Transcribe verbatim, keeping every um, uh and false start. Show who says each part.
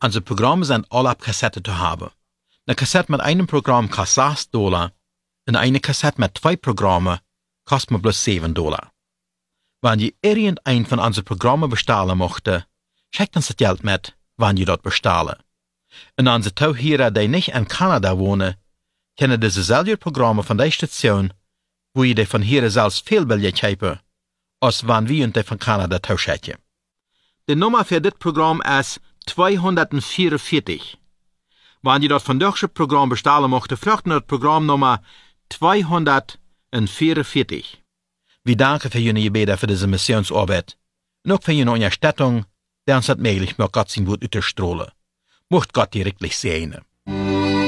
Speaker 1: Unsere Programme sind alle auf Kassette zu haben. Eine Kassette mit einem Programm kostet sechs Dollar und eine Kassette mit zwei Programmen kostet mir bloß sieben Dollar. Wenn ihr irgendein von unseren Programmen bestellen möchte, schickt uns das Geld mit, wenn ihr dort bestellen. Und unsere Zuhörer, die nicht in Kanada wohnen, können diese selben Programme von der Station, wo ihr die von hier selbst viel billiger kaufen, als wenn wir uns die von Kanada zuschicken. Die Nummer für das Programm ist zweihundertvierundvierzig. Wenn ihr dort von deutschen Programm bestellen möchtet, fragt ihr das Programmnummer zweihundertvierundvierzig. Wir danken für Ihre Gebete für diese Missionsarbeit und auch für Ihre Unterstützung, die uns das möglich macht, Gott sein Wort auszustrahlen. Mocht Gott die wirklich segnen.